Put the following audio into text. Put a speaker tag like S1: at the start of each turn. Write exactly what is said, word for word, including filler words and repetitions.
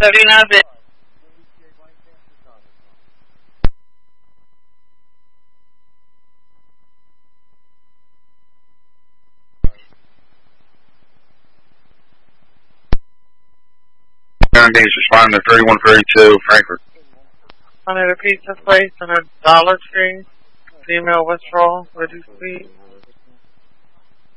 S1: seventy-nine bit.
S2: Days responding to thirty-one thirty-two, Frankfurt.
S1: I need a pizza place and a Dollar Tree. Female withdrawal. Ready, please.